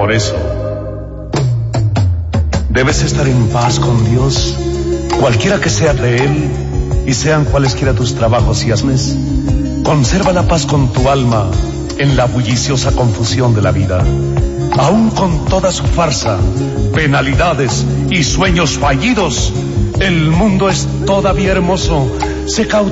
Por eso, debes estar en paz con Dios, cualquiera que sea de Él, y sean cualesquiera tus trabajos y hazmes. Conserva la paz con tu alma en la bulliciosa confusión de la vida. Aún con toda su farsa, penalidades y sueños fallidos, el mundo es todavía hermoso. Sé